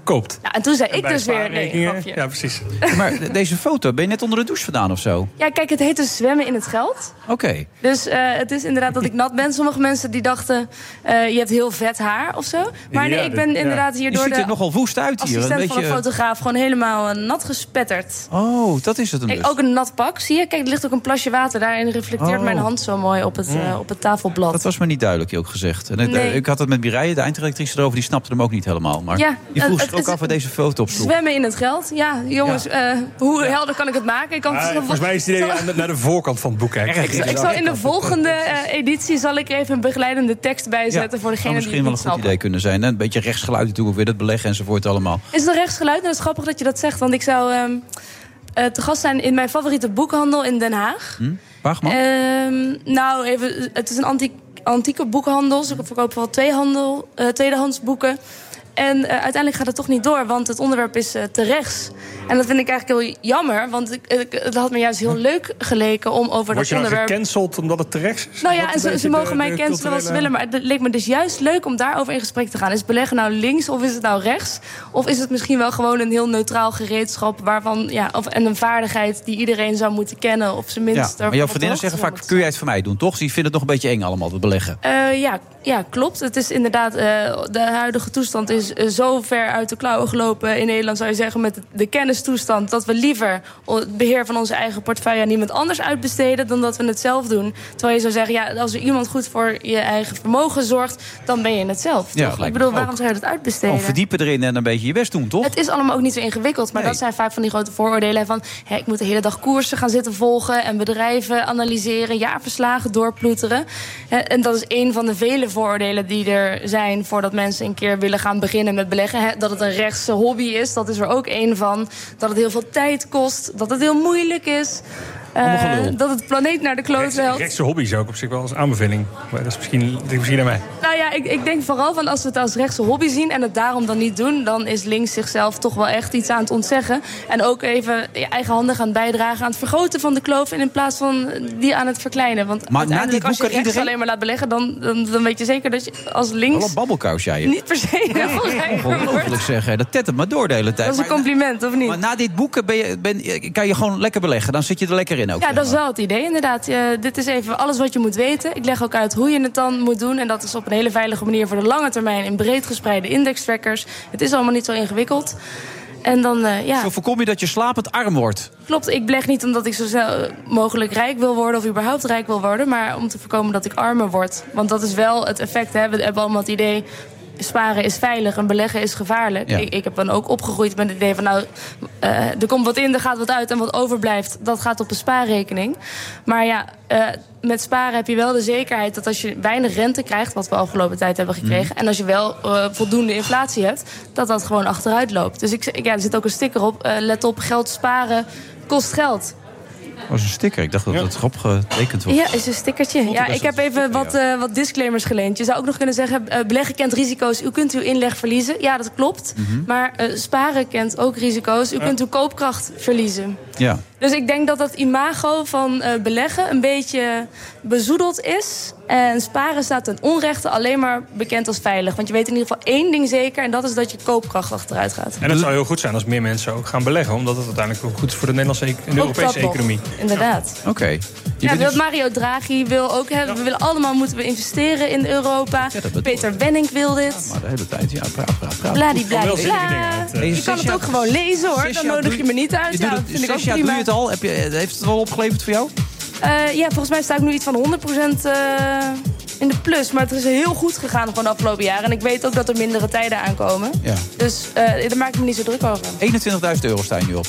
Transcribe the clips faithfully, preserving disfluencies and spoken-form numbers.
koopt. Ja, en toen zei en ik dus weer nee, grapje. Ja, precies. Maar deze foto, ben je net onder de douche vandaan of zo? Ja, kijk, het heet dus zwemmen in het geld. Oké. Okay. Dus uh, het is inderdaad dat ik nat ben. Sommige mensen die dachten, uh, je hebt heel vet haar of zo. Maar nee, ja, ik ben de, inderdaad hier ja. door je ziet de er nogal woest uit hier. assistent een beetje... van een fotograaf gewoon helemaal uh, nat gespetterd. Oh, dat is het hem ik, dus. Ook een nat pak, zie je? Kijk, er ligt ook een plasje water. Daarin reflecteert oh. mijn hand zo mooi op het, uh, op het tafelblad. Dat was me niet duidelijk, ook gezegd. En het, nee. Ik had het met Mireille, de eindredactrice, erover. Die snapte hem ook niet helemaal. Maar ja, die vroeg zich het, ook het, af waar deze foto op sloeg. Zwemmen in het geld. Ja, jongens, ja. Uh, hoe ja. helder kan ik het maken? Ik kan ja, het volgens mij is het idee naar de voorkant van het boek kijken. Ik, ik zal in de volgende uh, editie zal ik even een begeleidende tekst bijzetten... Ja, voor degene die het niet misschien wel een goed idee kunnen zijn. Hè? Een beetje rechtsgeluid natuurlijk, weer dat beleggen enzovoort allemaal. Is het een rechtsgeluid? Nou, dat is grappig dat je dat zegt. Want ik zou um, uh, te gast zijn in mijn favoriete boekhandel in Den Haag. Hm? Waagman? Um, nou, even, het is een antiek, antieke boekhandel. Ze verkopen wel tweehandel, uh, tweedehands boeken. En uh, uiteindelijk gaat het toch niet door, want het onderwerp is uh, te rechts. En dat vind ik eigenlijk heel jammer, want ik, ik, het had me juist heel leuk geleken om over Word dat je nou onderwerp... gecanceld omdat het te rechts is? Nou ja, en ze, ze mogen de, mij cancelen culturele... wat ze willen, maar het leek me dus juist leuk om daarover in gesprek te gaan. Is beleggen nou links of is het nou rechts? Of is het misschien wel gewoon een heel neutraal gereedschap waarvan, ja, of, en een vaardigheid die iedereen zou moeten kennen, of zijn minst... Ja, maar jouw vriendinnen zeggen vaak, kun jij het voor mij doen, toch? Die vinden het nog een beetje eng allemaal, het beleggen. Uh, ja, ja, klopt. Het is inderdaad, uh, de huidige toestand is uh, zo ver uit de klauwen gelopen in Nederland, zou je zeggen, met de kennistoestand, dat we liever het beheer van onze eigen portefeuille aan iemand anders uitbesteden dan dat we het zelf doen. Terwijl je zou zeggen, ja, als er iemand goed voor je eigen vermogen zorgt, dan ben je het zelf. Ja, toch? Ik bedoel, waarom zou je het uitbesteden? Of verdiepen erin en een beetje je best doen, toch? Het is allemaal ook niet zo ingewikkeld, maar nee. dat zijn vaak van die grote vooroordelen van, hé, ik moet de hele dag koersen gaan zitten volgen en bedrijven analyseren, jaarverslagen doorploeteren. En dat is één van de vele vooroordelen die er zijn voordat mensen een keer willen gaan beginnen met beleggen. Dat het een rechtse hobby is, dat is er ook één van. Dat het heel veel tijd kost, dat het heel moeilijk is. Uh, dat het planeet naar de kloot helpt. Rechtse hobby zou ik op zich wel als aanbeveling. Maar dat is misschien, dat is misschien aan mij. Nou ja, ik, ik denk vooral van als we het als rechtse hobby zien en het daarom dan niet doen, dan is links zichzelf toch wel echt iets aan het ontzeggen. En ook even je eigen handen gaan bijdragen aan het vergroten van de kloof en in plaats van die aan het verkleinen. Want maar uiteindelijk als je rechts iedereen... alleen maar laat beleggen, dan, dan, dan weet je zeker dat je als links... Wel een babbelkous, jij. Niet per se heel rijker wordt. Zeggen. Dat tettert maar door de hele tijd. Dat is een compliment, of niet? Maar na dit boek ben je, ben, kan je gewoon lekker beleggen. Dan zit je er lekker in ook. Ja, dat is wel het idee, inderdaad. Uh, dit is even alles wat je moet weten. Ik leg ook uit hoe je het dan moet doen. En dat is op een hele veilige manier voor de lange termijn in breed gespreide indextrackers. Het is allemaal niet zo ingewikkeld. En dan, uh, ja. Zo voorkom je dat je slapend arm wordt. Klopt, ik beleg niet omdat ik zo snel mogelijk rijk wil worden of überhaupt rijk wil worden, maar om te voorkomen dat ik armer word. Want dat is wel het effect. Hè. We hebben allemaal het idee, sparen is veilig en beleggen is gevaarlijk. Ja. Ik, ik heb dan ook opgegroeid met het idee van, nou, uh, er komt wat in, er gaat wat uit en wat overblijft, dat gaat op een spaarrekening. Maar ja, uh, met sparen heb je wel de zekerheid dat als je weinig rente krijgt, wat we afgelopen tijd hebben gekregen, mm. en als je wel uh, voldoende inflatie hebt, dat dat gewoon achteruit loopt. Dus ik, ja, er zit ook een sticker op, uh, let op, geld sparen kost geld. Dat was een sticker. Ik dacht dat het erop getekend was. Ja, is een stickertje. Ja, ik heb even wat, uh, wat disclaimers geleend. Je zou ook nog kunnen zeggen, uh, beleggen kent risico's. U kunt uw inleg verliezen. Ja, dat klopt. Mm-hmm. Maar uh, sparen kent ook risico's. U ja. kunt uw koopkracht verliezen. Ja. Dus ik denk dat dat imago van uh, beleggen een beetje bezoedeld is. En sparen staat ten onrechte alleen maar bekend als veilig. Want je weet in ieder geval één ding zeker, en dat is dat je koopkracht achteruit gaat. En het zou heel goed zijn als meer mensen ook gaan beleggen, omdat het uiteindelijk ook goed is voor de Nederlandse en de ook Europese economie. Inderdaad. Oké. Okay. Ja, dus... Mario Draghi wil ook hebben. Ja. We willen allemaal moeten we investeren in Europa. Ja, Peter Wenning wil dit. Ja, maar de hele tijd, ja, praat, praat, praat. Bladibladibla. Uh, je kan het ook gewoon lezen, hoor. Dan nodig je me niet uit. Je ja, dat vind ik ook prima. Doe je het al? Heb je, heeft het wel opgeleverd voor jou? Uh, ja, volgens mij sta ik nu iets van honderd procent uh, in de plus. Maar het is heel goed gegaan gewoon de afgelopen jaren. En ik weet ook dat er mindere tijden aankomen. Ja. Dus uh, daar maak ik me niet zo druk over. eenentwintigduizend euro sta je nu op.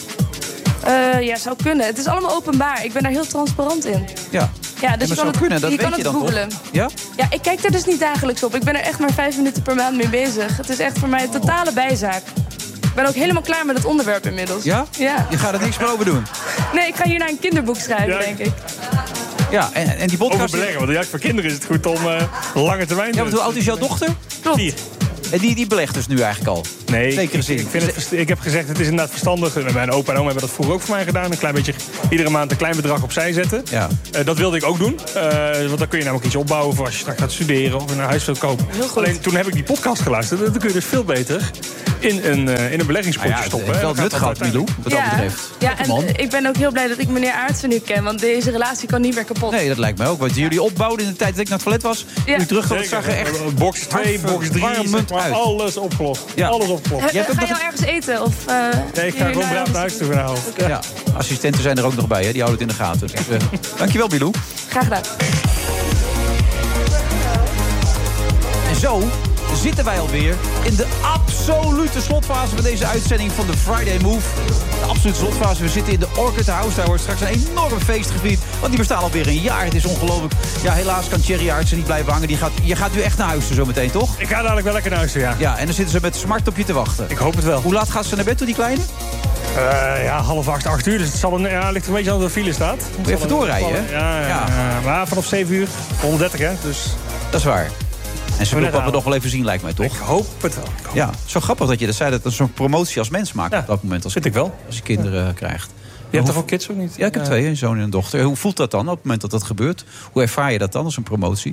Uh, ja, zou kunnen. Het is allemaal openbaar. Ik ben daar heel transparant in. Ja, ja dus ja, je kan het, kunnen, dat je weet kan je het dan googlen. Toch? Ja? Ja, ik kijk er dus niet dagelijks op. Ik ben er echt maar vijf minuten per maand mee bezig. Het is echt voor mij een totale bijzaak. Ik ben ook helemaal klaar met het onderwerp inmiddels. Ja? Ja. Je gaat er niks meer over doen? Nee, ik ga hier naar een kinderboek schrijven, ja. denk ik. Ja, en, en die podcast... Over beleggen, want juist voor kinderen is het goed om uh, lange termijn te... Ja, want hoe oud is jouw dochter? Klopt. Vier. En die, die belegt dus nu eigenlijk al? Nee, Zekere zin. Ik, ik, vind het, ik heb gezegd, het is inderdaad verstandig. Mijn opa en oma hebben dat vroeger ook voor mij gedaan. Een klein beetje, iedere maand een klein bedrag opzij zetten. Ja. Uh, dat wilde ik ook doen. Uh, want dan kun je namelijk iets opbouwen voor als je straks gaat studeren of een huis wilt kopen. Alleen toen heb ik die podcast geluisterd. Dan kun je dus veel beter in een, uh, in een beleggingspotje ah, ja, stoppen. Het heeft wel nut gehad, Milou, wat ja. dat betreft. Ja, en man. ik ben ook heel blij dat ik meneer Aartsen nu ken. Want deze relatie kan niet meer kapot. Nee, dat lijkt mij ook. Wat ja. jullie opbouwden in de tijd dat ik naar het toilet was. Ja. Toen terug kwam, zag je echt... Box twee, box drie, zeg alles opgelost. Ja. Alles opgelost. He, ga je al ergens eten? Of, uh, nee, ik ga gewoon braaf naar huis toe vanavond. Okay. Ja. Assistenten zijn er ook nog bij, hè? Die houden het in de gaten. Dus, uh, dankjewel, Milou. Graag gedaan. En zo zitten wij alweer in de absolute slotfase van deze uitzending van de Friday Move. De absolute slotfase. We zitten in de Orchid House. Daar wordt straks een enorm feest gevierd. Want die bestaan alweer een jaar. Het is ongelooflijk. Ja, helaas kan Thierry Aartsen niet blijven hangen. Die gaat, je gaat nu echt naar huis zo meteen, toch? Ik ga dadelijk wel lekker naar huis, ja. Ja, en dan zitten ze met smart op je te wachten. Ik hoop het wel. Hoe laat gaat ze naar bed toe, die kleine? Uh, ja, half acht, acht uur. Dus het zal een, ja, ligt een beetje aan de file staat. Moet je even doorrijden, hè? Ja, ja, ja. Uh, maar vanaf zeven uur, honderddertig, hè. Dus... Dat is waar. En ze wil papa nog wel even zien, lijkt mij, toch? Ik hoop het wel. Hoop. Ja, zo grappig dat je dat zei, dat het zo'n promotie als mens maakt ja, op dat moment. Als vind ik wel. Als je kinderen ja. krijgt. Je hebt toch ook kids, of niet? Ja, ik heb twee, een zoon en een dochter. Hoe voelt dat dan op het moment dat dat gebeurt? Hoe ervaar je dat dan als een promotie?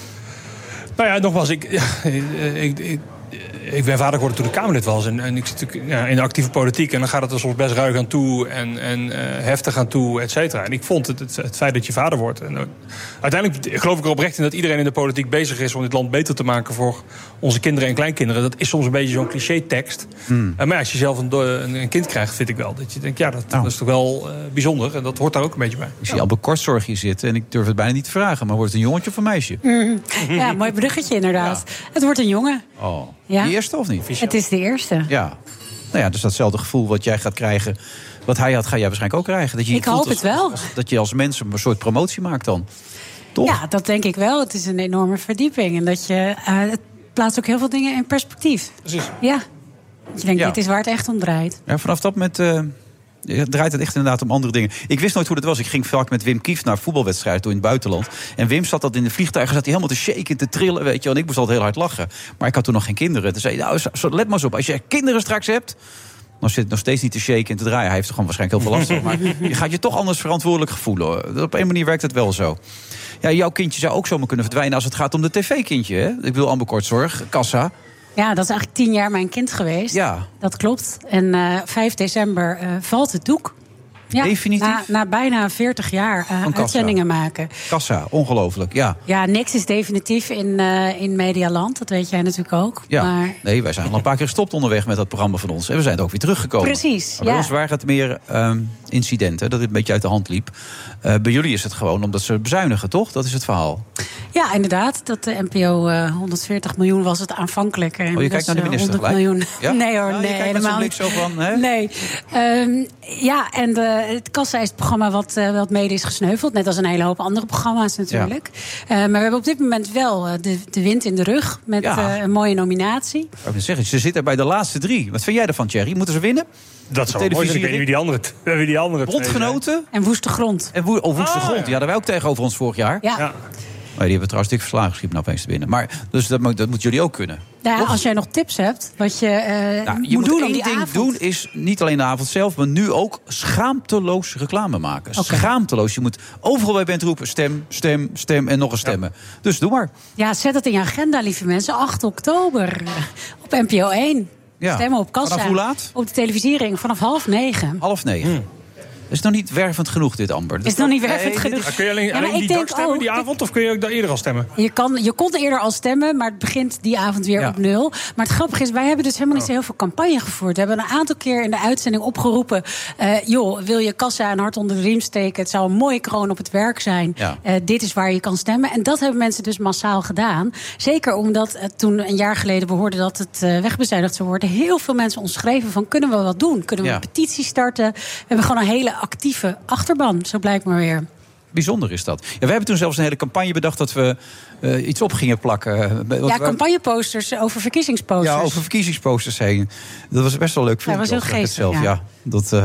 Nou ja, nogmaals, ik... Ja, ik, ik Ik ben vader geworden toen de Kamerlid was. En, en ik zit ja, in de actieve politiek. En dan gaat het er soms best ruig aan toe. En, en uh, heftig aan toe, et cetera. En ik vond het, het, het feit dat je vader wordt. En, uh, uiteindelijk geloof ik er oprecht in dat iedereen in de politiek bezig is om dit land beter te maken voor onze kinderen en kleinkinderen. Dat is soms een beetje zo'n cliché-tekst. Hmm. Uh, maar als je zelf een, een, een kind krijgt, vind ik wel. Dat je denkt, ja, dat, nou. dat is toch wel uh, bijzonder. En dat hoort daar ook een beetje bij. Ik zie Albert Kortzorg hier zitten. En ik durf het bijna niet te vragen. Maar wordt het een jongetje of een meisje? Mm. Ja, mooi bruggetje inderdaad. Ja. Het wordt een jongen. Oh. Ja. De eerste of niet? Het is de eerste. Ja. Nou ja, dus datzelfde gevoel wat jij gaat krijgen, wat hij had, ga jij waarschijnlijk ook krijgen. Dat je ik hoop als, het wel. Als, dat je als mens een soort promotie maakt dan. Toch? Ja, dat denk ik wel. Het is een enorme verdieping. En dat je, uh, het plaatst ook heel veel dingen in perspectief. Precies. Ja. Je denkt, ja. dit is waar het echt om draait. Ja, vanaf dat moment... Uh, draait het echt inderdaad om andere dingen. Ik wist nooit hoe dat was. Ik ging vaak met Wim Kieft naar voetbalwedstrijden toe in het buitenland. En Wim zat dat in de vliegtuigen, zat hij helemaal te shaken, te trillen, weet je. En ik moest altijd heel hard lachen. Maar ik had toen nog geen kinderen. Toen zei hij, nou, zo, let maar eens op. Als je kinderen straks hebt, dan zit het nog steeds niet te shaken en te draaien. Hij heeft er gewoon waarschijnlijk heel veel last van. Maar je gaat je toch anders verantwoordelijk gevoelen. Op een manier werkt het wel zo. Ja, jouw kindje zou ook zomaar kunnen verdwijnen als het gaat om de tv-kindje. Hè? Ik bedoel, Amber Kortzorg, Kassa. Ja, dat is eigenlijk tien jaar mijn kind geweest. Ja. Dat klopt. En uh, vijf december uh, valt het doek. Ja, definitief? Na, na bijna veertig jaar uh, uitzendingen maken. Kassa, ongelooflijk, ja. Ja, niks is definitief in, uh, in Medialand. Dat weet jij natuurlijk ook. Ja, maar... nee, wij zijn al een paar keer gestopt onderweg met dat programma van ons. En we zijn er ook weer teruggekomen. Precies, maar bij ja. ons waren het meer um, incidenten, dat het een beetje uit de hand liep. Uh, bij jullie is het gewoon omdat ze bezuinigen, toch? Dat is het verhaal. Ja, inderdaad. Dat de N P O uh, honderdveertig miljoen was het aanvankelijk. Oh, je kijkt naar de minister gelijk? Miljoen. Ja? Nee hoor, ja, nee, helemaal niet. Zo van, hè? Nee. Um, ja, en de, het Kassa is het programma wat, uh, wat mede is gesneuveld. Net als een hele hoop andere programma's natuurlijk. Ja. Uh, maar we hebben op dit moment wel uh, de, de wind in de rug. Met ja. uh, een mooie nominatie. Ik wil zeggen, ze zitten bij de laatste drie. Wat vind jij ervan, Thierry? Moeten ze winnen? Dat zou mooi zijn. Ik weet niet wie die andere, wie die andere Bondgenoten? En Woeste Grond. En woe, oh, Woeste ah, Grond. Ja. Die hadden wij ook tegenover ons vorig jaar. Ja. ja. Maar die hebben trouwens dik verslagen geschieten opeens te winnen. Maar dus dat, dat moeten jullie ook kunnen. Ja, als jij nog tips hebt, wat je, uh, nou, moet, je moet doen één om die ding avond. doen, is niet alleen de avond zelf, maar nu ook schaamteloos reclame maken. Okay. Schaamteloos. Je moet overal waar je bent roepen, stem, stem, stem en nog eens stemmen. Ja. Dus doe maar. Ja, zet het in je agenda, lieve mensen. acht oktober op N P O één. Ja. Stemmen op Kassa. Vanaf hoe laat? Op de televisiering, vanaf half negen. Half negen. Hmm. Is het nog niet wervend genoeg, dit, Amber? Is het nog niet wervend nee, genoeg? Dit... Kun je alleen, ja, alleen die dag stemmen, ook, die avond? Of kun je ook daar eerder al stemmen? Je, kan, je kon eerder al stemmen, maar het begint die avond weer ja. op nul. Maar het grappige is, wij hebben dus helemaal niet zo heel veel campagne gevoerd. We hebben een aantal keer in de uitzending opgeroepen... Uh, joh, wil je Kassa een hart onder de riem steken? Het zou een mooie kroon op het werk zijn. Ja. Uh, dit is waar je kan stemmen. En dat hebben mensen dus massaal gedaan. Zeker omdat uh, toen een jaar geleden we hoorden dat het uh, wegbezuinigd zou worden... heel veel mensen ons schreven van, kunnen we wat doen? Kunnen we ja. een petitie starten? We hebben gewoon een hele actieve achterban, zo blijkt maar weer. Bijzonder is dat. Ja, we hebben toen zelfs een hele campagne bedacht dat we uh, iets op gingen plakken. Ja, we... campagneposters over verkiezingsposters. Ja, over verkiezingsposters heen. Dat was best wel leuk. Ja, dat was heel geestig. Ja. Ja, dat, uh,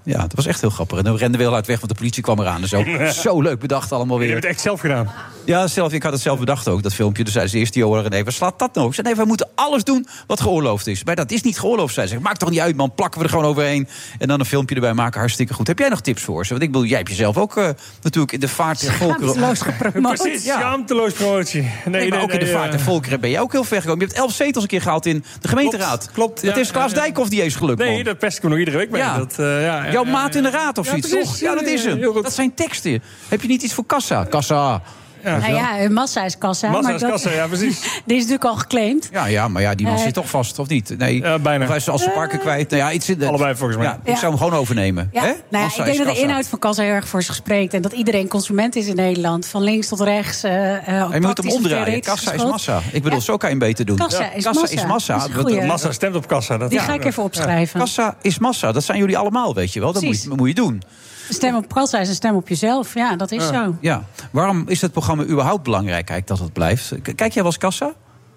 Ja, dat was echt heel grappig. En dan renden we heel hard weg, want de politie kwam eraan. Dus ook zo leuk bedacht allemaal weer. Je hebt het echt zelf gedaan? Ja, zelf, ik had het zelf bedacht ook, dat filmpje. Dus zei ze eerst, Johan René, wat slaat dat nou? Ik zei, nee, we moeten alles doen wat geoorloofd is. Maar dat is niet geoorloofd, zei ze. Maakt toch niet uit, man, plakken we er gewoon overheen. En dan een filmpje erbij maken, hartstikke goed. Heb jij nog tips voor ze? Want ik bedoel, jij hebt jezelf ook uh, natuurlijk in de vaart der volkeren... Schaamteloos gepromoot. Precies, ja. schaamteloos promotie. Nee, nee, maar nee, ook nee, in de vaart uh... der volkeren ben je ook heel ver gekomen. Je hebt elf zetels een keer gehaald in de gemeenteraad. Klopt, klopt. Dat ja, is Klaas ja, Dijkhoff die heeft geluk, Nee, man. dat pest ik me nog iedere week mee. Ja. Dat, uh, ja, ja, Jouw ja, maat in de raad of ja, zoiets, precies. toch? Ja, dat is hem. Heel goed. Dat zijn teksten. Heb je niet iets voor kassa? Kassa. Ja. Nou ja, massa is kassa. Massa maar is dat, kassa, ja, precies. Die is natuurlijk al geclaimd. Ja, ja, maar ja, die man Uh, zit toch vast, of niet? Nee, Ja, bijna. Of hij is als ze parken kwijt. Nou ja, iets in de, Allebei volgens mij. Ja, ik Ja. zou hem gewoon overnemen. Ja, Hè? nou ja, Massa ik denk is dat de kassa. inhoud van kassa heel erg voor zich spreekt. En dat iedereen consument is in Nederland. Van links tot rechts. Uh, uh, En je moet hem omdraaien. theoretisch Kassa is geschoold. massa. Ik bedoel, Ja. zo kan je hem beter doen. Kassa Ja. is Kassa massa. is massa. Dat is een Wat- goeie. Massa stemt op kassa. Dat, Die ja. ga ik even opschrijven. Kassa is massa. Dat zijn jullie allemaal, weet je wel. Dat moet Precies. je, moet je doen. Stem op kassa is een stem op jezelf. Ja, dat is zo. Ja. Waarom is het programma überhaupt belangrijk eigenlijk dat het blijft? K- Kijk jij wel eens Kassa?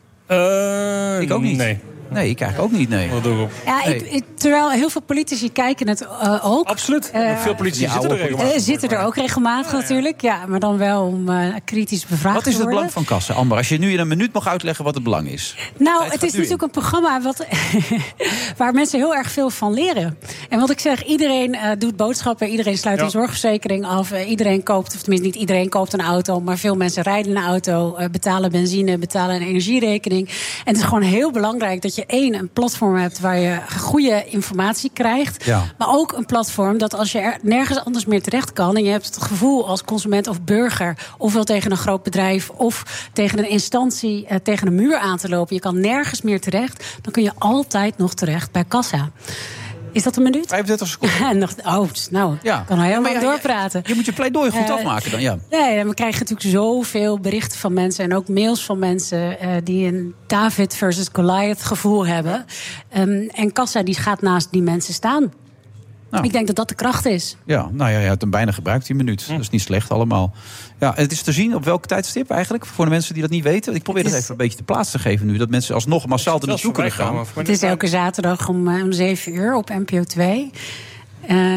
Uh, Ik ook niet. Nee. Nee, ik eigenlijk ook niet, nee. Wat doe ik op? Ja, ik, ik- terwijl heel veel politici kijken het uh, ook. Absoluut. Uh, Veel politie die zitten er oude regelmatig. Uh, zitten er ook regelmatig natuurlijk. Ja, maar dan wel om uh, kritisch bevraagd Wat is te het worden. belang van Kassa, Amber? Als je nu in een minuut mag uitleggen wat het belang is. Nou, Tijd het gaat is nu natuurlijk een programma wat, waar mensen heel erg veel van leren. En wat ik zeg, iedereen uh, doet boodschappen, iedereen sluit Ja. een zorgverzekering af. Uh, iedereen koopt, of tenminste niet iedereen koopt een auto, maar veel mensen rijden een auto, uh, betalen benzine, betalen een energierekening. En het is gewoon heel belangrijk dat je één, een platform hebt waar je goede informatie krijgt. Ja. Maar ook een platform dat als je er nergens anders meer terecht kan en je hebt het gevoel als consument of burger ofwel tegen een groot bedrijf of tegen een instantie, uh, tegen een muur aan te lopen, je kan nergens meer terecht, dan kun je altijd nog terecht bij Kassa. Is dat een minuut? vijfendertig seconden. Ja, nog, oh, nou, Ja. ik kan al helemaal Maar ja, doorpraten. Je moet je pleidooi goed Uh, afmaken dan, ja. Nee, we krijgen natuurlijk zoveel berichten van mensen en ook mails van mensen uh, die een David versus Goliath gevoel hebben. Um, en Kassa die gaat naast die mensen staan. Nou. Ik denk dat dat de kracht is. Ja, nou ja, je hebt hem bijna gebruikt, die minuut. Dat is niet slecht allemaal. Ja, en het is te zien op welk tijdstip eigenlijk? Voor de mensen die dat niet weten. Ik probeer Het dat is- even een beetje te plaats te geven nu. Dat mensen alsnog massaal er naartoe kunnen gaan. Het is elke zaterdag om, uh, om zeven uur op N P O twee. Uh,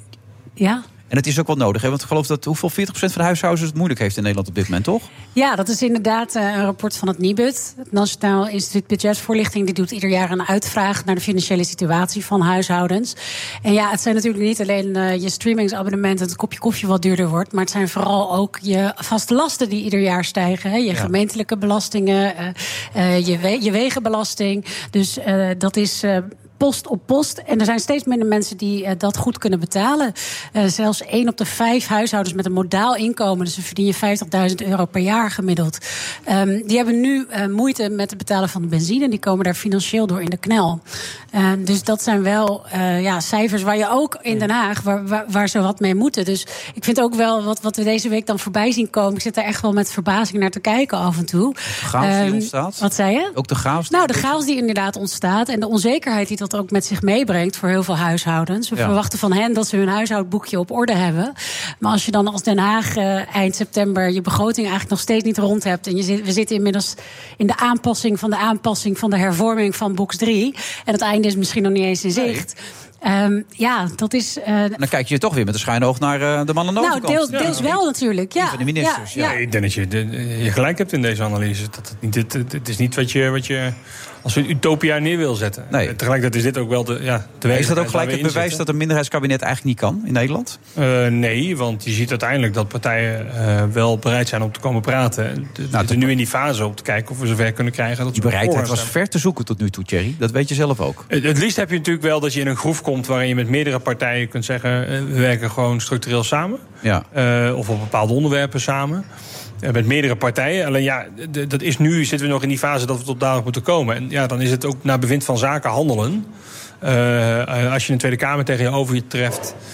ja. En het is ook wel nodig, hè? Want ik geloof dat hoeveel veertig procent van de huishoudens het moeilijk heeft in Nederland op dit moment, toch? Ja, dat is inderdaad uh, een rapport van het Nibud. Het Nationaal Instituut Budgetvoorlichting. Die doet ieder jaar een uitvraag naar de financiële situatie van huishoudens. En ja, het zijn natuurlijk niet alleen uh, je streamingsabonnement en het kopje koffie wat duurder wordt. Maar het zijn vooral ook je vaste lasten die ieder jaar stijgen. Hè? Je Ja. gemeentelijke belastingen, uh, uh, je, we- je wegenbelasting. Dus uh, dat is... Uh, post op post. En er zijn steeds minder mensen die uh, dat goed kunnen betalen. Uh, zelfs één op de vijf huishoudens met een modaal inkomen, dus dan verdien je vijftigduizend euro per jaar gemiddeld. Um, die hebben nu uh, moeite met het betalen van de benzine. Die komen daar financieel door in de knel. Uh, dus dat zijn wel uh, ja, cijfers waar je ook in Den Haag, waar, waar, waar ze wat mee moeten. Dus ik vind ook wel wat, wat we deze week dan voorbij zien komen. Ik zit daar echt wel met verbazing naar te kijken af en toe. De chaos die Um, ontstaat. Wat zei je? Ook de chaos. die- Nou, de chaos die inderdaad ontstaat en de onzekerheid die dat ook met zich meebrengt voor heel veel huishoudens. We Ja. verwachten van hen dat ze hun huishoudboekje op orde hebben. Maar als je dan als Den Haag uh, eind september je begroting eigenlijk nog steeds niet rond hebt. En je zit, we zitten inmiddels in de aanpassing van de aanpassing van de hervorming van box drie. En het einde is misschien nog niet eens in zicht. Um, ja, dat is. Uh, En dan kijk je toch weer met een schuine oog naar uh, de man aan de nou, overkant. deels, deels wel natuurlijk. Ja, van de ministers, ja. Ja, ik denk dat je, de- je gelijk hebt in deze analyse. Dat het, niet, het, het is niet wat je, wat je als een utopia neer wil zetten. Nee. Tegelijkertijd is dit ook wel de, ja, de Is dat ook werkelijkheid gelijk waar het we in bewijs zitten. dat een minderheidskabinet eigenlijk niet kan in Nederland? Uh, nee, want je ziet uiteindelijk dat partijen uh, wel bereid zijn om te komen praten. We Nou, zitten nu in die fase om te kijken of we zover kunnen krijgen. Dat Die ze bereidheid voor was gaan ver te zoeken tot nu toe, Thierry. Dat weet je zelf ook. Het, het liefst heb je natuurlijk wel dat je in een groef komt waarin je met meerdere partijen kunt zeggen, uh, we werken gewoon structureel samen. Ja. Uh, of op bepaalde onderwerpen samen. Uh, met meerdere partijen. Alleen ja, d- dat is nu, zitten we nog in die fase dat we tot dadelijk moeten komen. En ja, dan is het ook naar bevind van zaken handelen. Uh, uh, als je een Tweede Kamer tegen je over je treft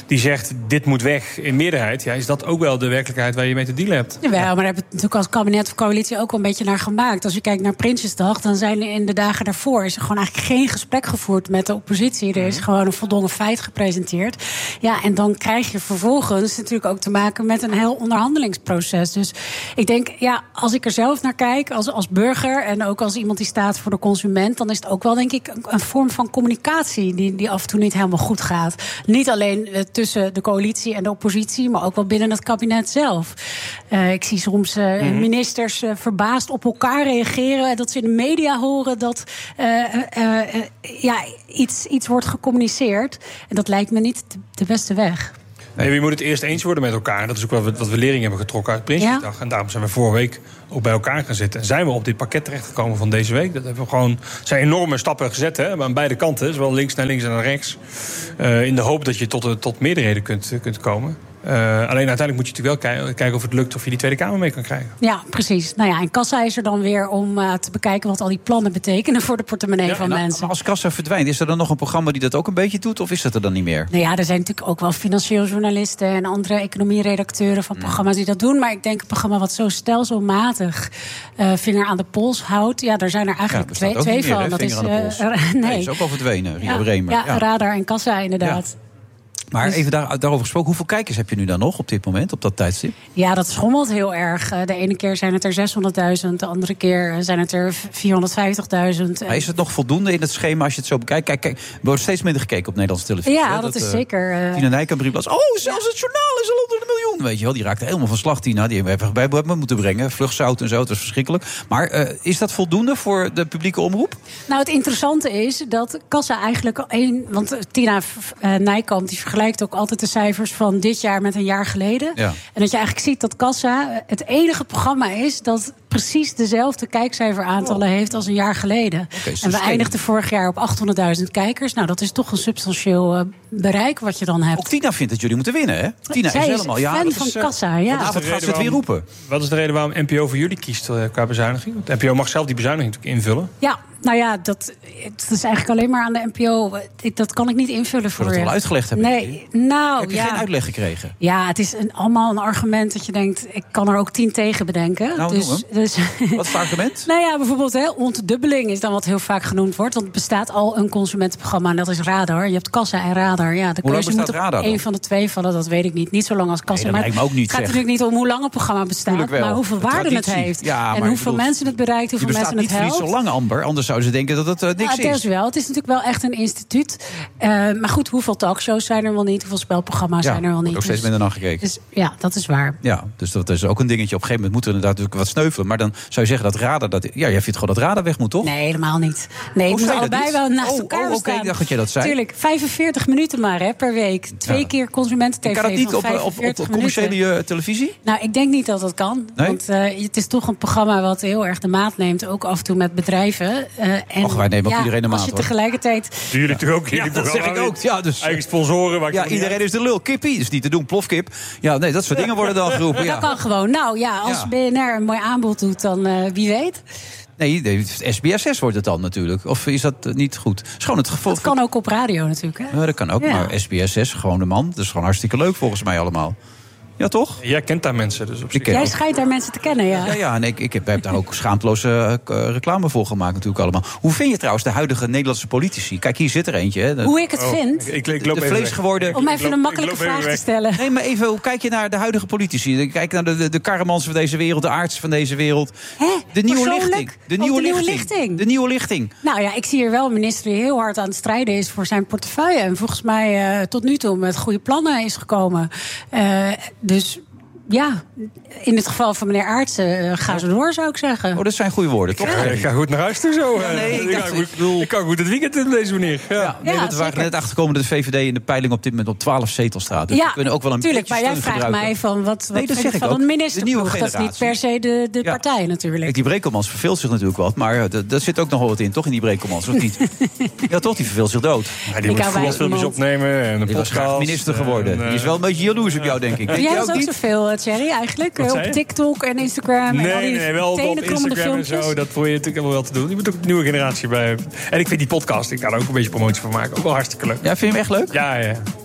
die zegt dit moet weg in meerderheid, ja, is dat ook wel de werkelijkheid waar je mee te dealen hebt. Ja, maar daar hebben we het natuurlijk als kabinet of coalitie ook wel een beetje naar gemaakt. Als je kijkt naar Prinsjesdag, dan zijn er in de dagen daarvoor is er gewoon eigenlijk geen gesprek gevoerd met de oppositie. Er is gewoon een voldongen feit gepresenteerd. Ja, en dan krijg je vervolgens natuurlijk ook te maken met een heel onderhandelingsproces. Dus ik denk, ja, als ik er zelf naar kijk, als, als burger en ook als iemand die staat voor de consument, dan is het ook wel, denk ik, een, een vorm van communicatie die, die af en toe niet helemaal goed gaat. Niet alleen uh, tussen de coalitie en de oppositie, maar ook wel binnen het kabinet zelf. Uh, ik zie soms uh, mm-hmm. ministers uh, verbaasd op elkaar reageren, dat ze in de media horen dat uh, uh, uh, ja, iets, iets wordt gecommuniceerd. En dat lijkt me niet de beste weg. Nee, je moet het eerst eens worden met elkaar. Dat is ook wel wat we lering hebben getrokken uit Prinsjesdag. Ja. En daarom zijn we vorige week ook bij elkaar gaan zitten. En zijn we op dit pakket terechtgekomen van deze week. Dat hebben we gewoon, zijn enorme stappen gezet, hè, aan beide kanten. Zowel links naar links en naar rechts. Uh, in de hoop dat je tot, tot meerderheden kunt, kunt komen. Uh, alleen uiteindelijk moet je natuurlijk wel kijken, kijken of het lukt of je die Tweede Kamer mee kan krijgen. Ja, precies. Nou ja, en Kassa is er dan weer om uh, te bekijken wat al die plannen betekenen voor de portemonnee ja, van nou, mensen. Maar als Kassa verdwijnt, is er dan nog een programma die dat ook een beetje doet, of is dat er dan niet meer? Nou ja, er zijn natuurlijk ook wel financieel journalisten en andere economieredacteuren van programma's die dat doen. Maar ik denk een programma wat zo stelselmatig uh, vinger aan de pols houdt. Ja, daar zijn er eigenlijk ja, twee, twee van. Meer, dat is, uh, nee. nee, dat is ook al verdwenen. Rio ja, Bremer. Ja, ja, Radar en Kassa inderdaad. Ja. Maar dus, even daar, daarover gesproken, hoeveel kijkers heb je nu dan nog op dit moment, op dat tijdstip? Ja, dat schommelt heel erg. De ene keer zijn het er zeshonderdduizend, de andere keer zijn het er vierhonderdvijftigduizend. Maar is het nog voldoende in het schema als je het zo bekijkt? Kijk, kijk, er wordt steeds minder gekeken op Nederlandse televisie. Ja, hè? dat, dat is uh, zeker. Uh, Tina Nijkamp was, oh, zelfs het journaal is al onder de miljoen. Weet je wel, die raakte helemaal van slag, Tina. Die hebben we bij hebben moeten brengen. Vluchtzout en zo, het was verschrikkelijk. Maar uh, is dat voldoende voor de publieke omroep? Nou, het interessante is dat Kassa eigenlijk één... Want Tina uh, Nijkamp die vergelijkt ook altijd de cijfers van dit jaar met een jaar geleden. Ja. En dat je eigenlijk ziet dat Kassa het enige programma is dat precies dezelfde kijkcijferaantallen oh. heeft als een jaar geleden. Okay, en we eindigden vorig jaar op achthonderdduizend kijkers. Nou, dat is toch een substantieel uh, bereik wat je dan hebt. Ook Tina vindt dat jullie moeten winnen, hè? Tina Zij is is helemaal fan ja, dat van is, uh, Kassa, ja. Vanavond gaat ze het weer roepen. Wat is de reden waarom N P O voor jullie kiest uh, qua bezuiniging? Want N P O mag zelf die bezuiniging natuurlijk invullen. Ja. Nou ja, dat, dat is eigenlijk alleen maar aan de N P O. Dat kan ik niet invullen voor je. Dat het al uitgelegd hebben. Nee, nou, heb je ja. geen uitleg gekregen? Ja, het is een, allemaal een argument dat je denkt, ik kan er ook tien tegen bedenken. Nou, dus, dus, wat is het argument? Nou ja, bijvoorbeeld hè, ontdubbeling is dan wat heel vaak genoemd wordt. Want er bestaat al een consumentenprogramma en dat is Radar. Je hebt Kassa en Radar. Ja, de hoe lang bestaat moet Radar een van de twee vallen, dat weet ik niet. Niet zo lang als Kassa. Nee, dat lijkt me ook niet, het gaat zeg. natuurlijk niet om hoe lang een programma bestaat, maar hoeveel waarde het heeft. Ja, en hoeveel bedoel, mensen het bereikt, hoeveel mensen het helpt. Het bestaat niet voor niet zo lang, Amber. Anders zouden ze denken dat het uh, niks ja, is. Wel. Het is natuurlijk wel echt een instituut. Uh, maar goed, hoeveel talkshows zijn er wel niet? Hoeveel spelprogramma's ja, zijn er wel niet? Ook steeds dus, minder naar gekeken. Dus, ja, dat is waar. Ja, dus dat is ook een dingetje. Op een gegeven moment moeten we inderdaad natuurlijk wat sneuvelen. Maar dan zou je zeggen dat Radar... Dat, ja, jij vindt gewoon dat Radar weg moet, toch? Nee, helemaal niet. Nee, het moet allebei wel naast oh, elkaar oh, staan. Oké, ik dacht dat jij dat zei. Tuurlijk, vijfenveertig minuten maar hè, per week. Twee ja. keer consumententv. Kan dat niet op, op, op, op commerciële televisie? Nou, ik denk niet dat dat kan. Nee? Want uh, het is toch een programma wat heel erg de maat neemt. Ook af en toe met bedrijven. Uh, en, Och, wij nemen ook ja, iedereen de maat, als je hoor. tegelijkertijd... Doen jullie natuurlijk ook? Ja, dat zeg ik ook. Ja, dus, eigen sponsoren. Waar ja, iedereen uit. Is de lul. Kippie is niet te doen. Plofkip. Ja, nee, dat soort dingen worden dan geroepen. Ja. Dat kan gewoon. Nou ja, als ja. B N R een mooi aanbod doet, dan uh, wie weet. Nee, S B S zes wordt het dan natuurlijk. Of is dat niet goed? Is gewoon het gevolg. Dat kan ook op radio natuurlijk. Hè? Ja, dat kan ook. Ja. Maar S B S zes, gewoon de man. Dat is gewoon hartstikke leuk volgens mij allemaal. Ja, toch? Jij kent daar mensen. Dus op Jij schijnt daar mensen te kennen, ja. Ja, ja en ik, ik heb, heb daar ook schaamteloze uh, reclame voor gemaakt natuurlijk allemaal. Hoe vind je trouwens de huidige Nederlandse politici? Kijk, hier zit er eentje. Hè. De, hoe ik het oh, vind? Ik, ik, ik loop de vlees geworden... Om even een makkelijke vraag te stellen. Nee, maar even, hoe kijk je naar de huidige politici? Kijk naar de, de, de Karremans van deze wereld, de artsen van deze wereld. Hè? De nieuwe Persoonlijk? lichting. De, nieuwe, de nieuwe lichting. lichting. De nieuwe lichting. Nou ja, ik zie hier wel een minister die heel hard aan het strijden is voor zijn portefeuille. En volgens mij uh, tot nu toe met goede plannen is gekomen. Uh, dus... Ja, in het geval van meneer Aartsen uh, gaan ze door, zou ik zeggen. Oh, dat zijn goede woorden, toch? Ja, ik ga goed naar huis toe zo. Ja, nee, ik, ik, dacht, ga goed, ik, bedoel... ik kan goed het weekend in deze manier. Ja, ja, nee, ja, we waren net achtergekomen dat de V V D in de peiling op dit moment op twaalf zetels staat. Dus ja, we kunnen ook wel een tuurlijk, beetje maar jij steun vraagt gebruiken. mij van wat, wat nee, dat zeg ik van ook. een ministerploeg. Dat is niet per se de, de ja. partij natuurlijk. Kijk, die Brekelmans verveelt zich natuurlijk wat. Maar daar zit ook nog wel wat in, toch? In die Brekelmans, of niet? Ja, toch? Die verveelt zich dood. Ja, die ik moet voetbalfilmpjes opnemen en een die was graag minister geworden. En, uh, die is wel een beetje jaloers op jou, denk ik. Denk jij jij was ook, ook zoveel, Thierry, eigenlijk? Op TikTok en Instagram. Nee, en al die nee, wel op Instagram en zo. Dat probeer je natuurlijk wel te doen. Je moet ook een nieuwe generatie bij. En ik vind die podcast, ik kan er ook een beetje promotie van maken. Ook wel hartstikke leuk. Ja, vind je hem echt leuk? Ja, ja.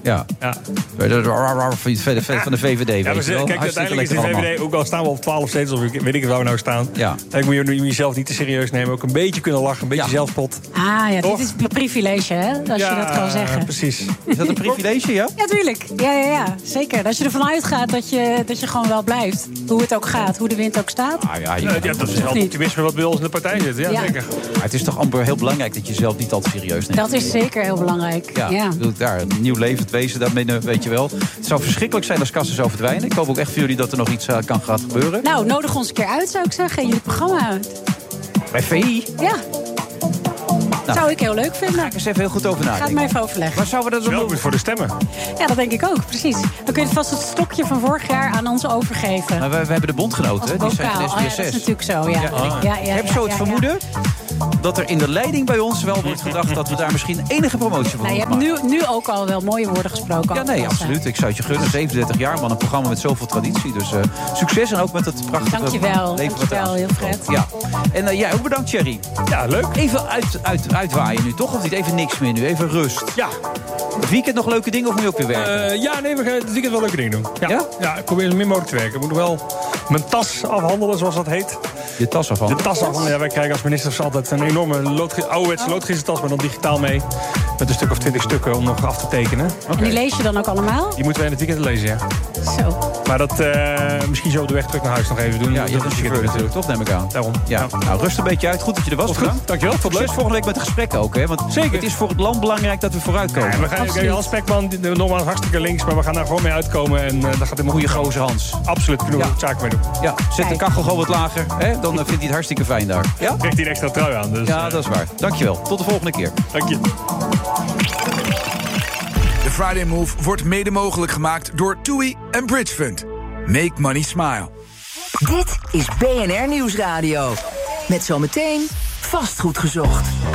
Ja. ja. Van de V V D. Ja, maar ze, kijk, uiteindelijk is de V V D, ook al staan we op twaalf zetels, of weet ik waar we nou staan. Ja. Dan moet je jezelf niet te serieus nemen. Ook een beetje kunnen lachen, een beetje ja. zelfspot. Ah ja, Toch? dit is een privilege, hè? Als ja, je dat kan zeggen. Ja, precies. Is dat een privilege, ja? Ja, tuurlijk. Ja, ja, ja. Zeker. Als je ervan uitgaat dat je, dat je gewoon wel blijft. Hoe het ook gaat, hoe de wind ook staat. Ah, ja, ja, ja, dat is wel optimisme wat bij ons in de partij zit. Ja, ja. Zeker. Maar het is toch amper heel belangrijk dat je jezelf niet al te serieus neemt. Dat is zeker heel belangrijk. Ja, ja. Bedoel, daar, een nieuw leven, wezen, daarmee weet je wel. Het zou verschrikkelijk zijn als Kassen zou verdwijnen. Ik hoop ook echt voor jullie dat er nog iets uh, kan gaan gebeuren. Nou, nodig ons een keer uit, zou ik zeggen. In jullie programma uit. Bij V I? Ja. Nou, zou ik heel leuk vinden. Ga ik eens even heel goed over nadenken. Ga het maar even overleggen. Waar zouden we dat dan doen? Wel goed voor de stemmen. Ja, dat denk ik ook, precies. Dan kun je vast het stokje van vorig jaar aan ons overgeven. Maar we, we hebben de bondgenoten, die zijn van S P S S. Oh, ja, dat is natuurlijk zo, ja. ja. Ah. ja, ja ik heb ja, zo het ja, vermoeden dat er in de leiding bij ons wel wordt gedacht dat we daar misschien enige promotie voor nou, je maken. Je hebt nu, nu ook al wel mooie woorden gesproken. Ja, nee, absoluut. Ik zou het je gunnen. zevenendertig jaar, man. Een programma met zoveel traditie. Dus uh, succes en ook met het prachtige dankjewel, leven. Dankjewel, heel Fred. Ja. En uh, jij ook bedankt, Thierry. Ja, leuk. Even uit, uit, uitwaaien nu, toch? Of niet? Even niks meer nu. Even rust. Ja. Het weekend nog leuke dingen of moet je ook weer werken? Uh, ja, nee, we gaan het weekend wel leuke dingen doen. Ja? Ja? Ja, ik probeer zo min mogelijk te werken. Ik moet wel mijn tas afhandelen, zoals dat heet. Je tas afhandelen? De tas afhandelen. Ja, wij krijgen als ministers altijd een enorme loodgi- ouderwetse loodgietertas, maar dan digitaal mee. Met een stuk of twintig stukken om nog af te tekenen. Okay. En die lees je dan ook allemaal? Die moeten we in het weekend lezen, ja. Zo. Maar dat uh, misschien zo op de weg terug naar huis nog even doen. Ja, je hebt een chauffeur natuurlijk, toch? Neem ik aan. Daarom. Ja. Ja. Nou, rust een beetje uit. Goed dat je er was. Goed, dankjewel. Tot leuk. Volgende week met de gesprekken ook, hè? Want zeker. Het is voor het land belangrijk dat we vooruitkomen. Ja, we gaan, kijk, Hans Spekman, nogmaals hartstikke links, maar we gaan daar gewoon mee uitkomen. En uh, dat gaat helemaal goede gozer Hans. Absoluut, kunnen we ja. goed zaken mee doen. Ja, zet Kijk. de kachel gewoon wat lager, hè? Dan uh, vindt hij het hartstikke fijn daar. Ja? Krijgt hij een extra trui aan. Dus, ja, uh, dat is waar. Dankjewel. Tot de volgende keer. Dank je. De Friday Move wordt mede mogelijk gemaakt door TUI en Bridge Fund. Make money smile. Dit is B N R Nieuwsradio. Met zometeen Vastgoed gezocht.